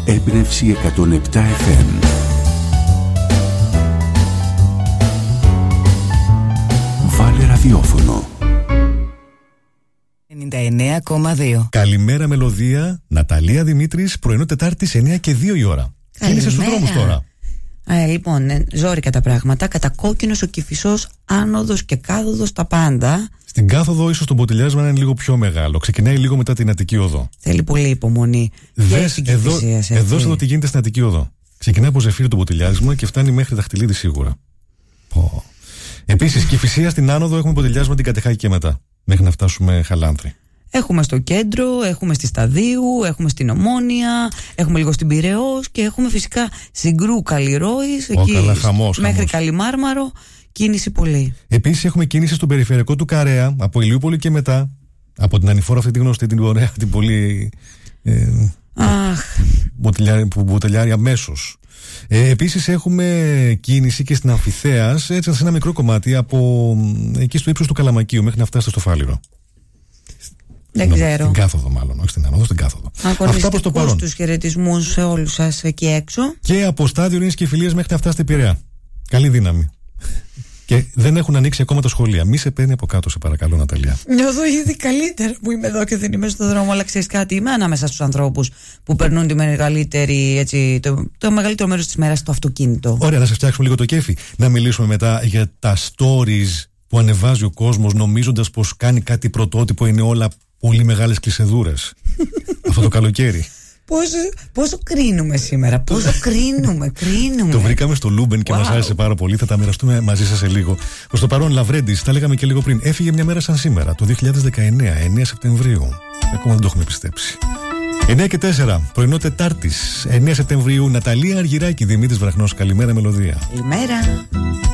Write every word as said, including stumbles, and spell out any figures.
Έμπνευση εκατόν επτά εφ εμ. Βάλε ραδιόφωνο. ενενήντα εννέα κόμμα δύο. Καλημέρα μελωδία, Ναταλία Δημήτρης, πρωινό Τετάρτης εννέα και δύο η ώρα. Κίνησε στους δρόμους τώρα. Ε, λοιπόν, ε, ζόρικα τα πράγματα. Κατακόκκινος ο Κηφισός, άνοδος και κάθοδος τα πάντα. Στην κάθοδο ίσως το μποτιλιάσμα είναι λίγο πιο μεγάλο. Ξεκινάει λίγο μετά την Αττική Οδό. Θέλει πολύ υπομονή. Δες εδώ, εδώ εδώ τι γίνεται στην Αττική Οδό. Ξεκινάει από Ζεφύρι το μποτιλιάσμα και φτάνει μέχρι Δαχτυλίδη σίγουρα. Πω. Επίσης, Κηφισία στην άνοδο έχουμε μποτιλιάσμα την Κατεχάκη και μετά. Μέχρι να φτάσουμε Χαλάνθρη. Έχουμε στο κέντρο, έχουμε στη Σταδίου, έχουμε στην Ομόνια, έχουμε λίγο στην Πειραιώς και έχουμε φυσικά Συγκρού Καλλιρόης, εκεί καλά, χαμός, μέχρι χαμός. Καλιμάρμαρο, κίνηση πολύ. Επίσης έχουμε κίνηση στον περιφερειακό του Καρέα, από Ηλιούπολη και μετά, από την ανηφόρα αυτή τη γνωστή, την ωραία, την πολύ ε, Αχ. μποτιλιάρι, που μποτιλιάρει αμέσως. Ε, επίσης έχουμε κίνηση και στην Αμφιθέας, έτσι σε ένα μικρό κομμάτι από εκεί στο ύψος του Καλαμακίου μέχρι να φτάσετε στο Φάληρο. Δεν ξέρω. Στην κάθοδο, μάλλον, όχι στην άνοδο, στην κάθοδο. Αυτά προς το παρόν. Τους χαιρετισμούς σε όλους σας εκεί έξω. Και από στάδιο Ειρήνης και Φιλίας μέχρι να φτάσετε Πειραιά. Καλή δύναμη. Και δεν έχουν ανοίξει ακόμα τα σχολεία. Μη σε παίρνει από κάτω, σε παρακαλώ, Ναταλία. Νιώθω ήδη καλύτερα που είμαι εδώ και δεν είμαι στον δρόμο. Αλλά ξέρεις κάτι, είμαι ανάμεσα στους ανθρώπους που περνούν τη μεγαλύτερη, έτσι, το, το μεγαλύτερο μέρος της μέρας στο αυτοκίνητο. Ωραία, να σε φτιάξουμε λίγο το κέφι. Να μιλήσουμε μετά για τα stories που ανεβάζει ο κόσμος νομίζοντας πως κάνει κάτι πρωτότυπο, είναι όλα πολύ μεγάλες κλεισεδούρες. Αυτό το καλοκαίρι. Πόσο, πόσο κρίνουμε σήμερα, πόσο κρίνουμε, κρίνουμε. Το βρήκαμε στο Λούμπεν και wow. μας άρεσε πάρα πολύ. Θα τα μοιραστούμε μαζί σας σε λίγο. Προς το παρόν, Λαβρέντης, τα λέγαμε και λίγο πριν. Έφυγε μια μέρα σαν σήμερα, το δύο χιλιάδες δεκαεννέα, εννέα Σεπτεμβρίου. Ακόμα δεν το έχουμε πιστέψει. εννέα και τέσσερα, πρωινό Τετάρτης, εννέα Σεπτεμβρίου, Ναταλία Αργυράκη, Δημήτρης Βραχνός. Καλημέρα, μελωδία. Καλημέρα.